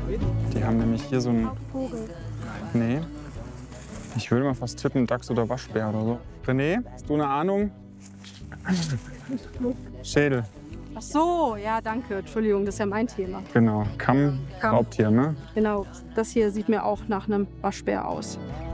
Die haben nämlich hier so einen... Vogel. Nee. Ich würde mal fast tippen, Dachs oder Waschbär oder so. René, hast du eine Ahnung? Schädel. Ach so, ja, danke. Entschuldigung, das ist ja mein Thema. Genau. Kamm, Kamm. Raubtier, ne? Genau, das hier sieht mir auch nach einem Waschbär aus.